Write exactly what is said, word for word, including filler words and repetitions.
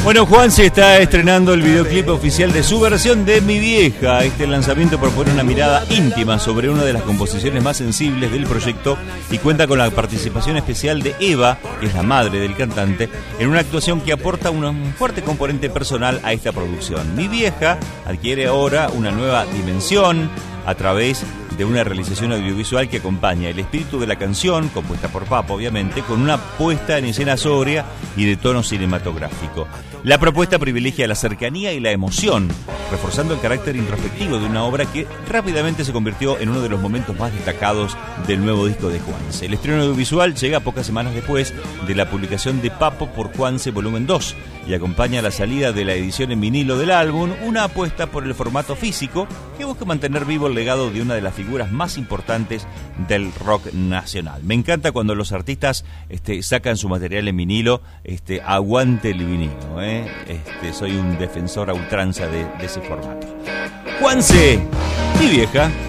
Bueno, Juanse está estrenando el videoclip oficial de su versión de Mi Vieja. Este lanzamiento propone una mirada íntima sobre una de las composiciones más sensibles del proyecto y cuenta con la participación especial de Eva, que es la madre del cantante, en una actuación que aporta un fuerte componente personal a esta producción. Mi Vieja adquiere ahora una nueva dimensión a través de una realización audiovisual que acompaña el espíritu de la canción, compuesta por Papo obviamente, con una puesta en escena sobria y de tono cinematográfico. La propuesta privilegia la cercanía y la emoción, reforzando el carácter introspectivo de una obra que rápidamente se convirtió en uno de los momentos más destacados del nuevo disco de Juanse. El estreno audiovisual llega pocas semanas después de la publicación de Papo por Juanse Volumen dos y acompaña la salida de la edición en vinilo del álbum, una apuesta por el formato físico que busca mantener vivo el legado de una de las figuras más importantes del rock nacional. Me encanta cuando los artistas este, sacan su material en vinilo, este, aguante el vinilo, ¿eh? este, soy un defensor a ultranza de, de ese formato. Juanse, Mi Vieja.